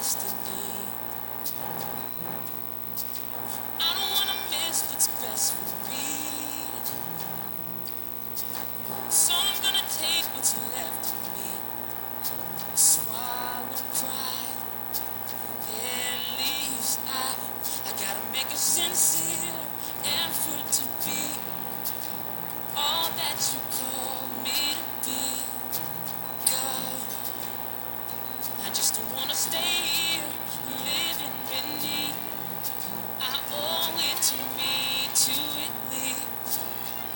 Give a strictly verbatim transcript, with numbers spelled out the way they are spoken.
destiny. I don't wanna miss what's best for me. So I'm gonna take what's left of me. Swallow pride and leaves out. I gotta make a sincere effort to be all that you call me to be. God, I just don't wanna stay